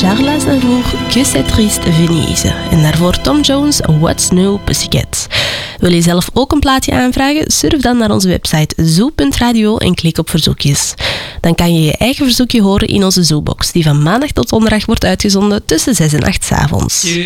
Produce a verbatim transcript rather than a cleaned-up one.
Charles Aznavour, Que c'est triste Venise. En daarvoor Tom Jones, What's New Pussycat. Wil je zelf ook een plaatje aanvragen? Surf dan naar onze website zoo punt radio en klik op verzoekjes. Dan kan je je eigen verzoekje horen in onze Zoobox, die van maandag tot donderdag wordt uitgezonden tussen zes en acht 's avonds.